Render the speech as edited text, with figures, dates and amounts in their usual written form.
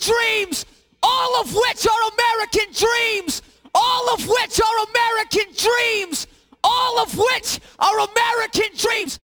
dreams, all of which are American dreams, all of which are American dreams, all of which are American dreams.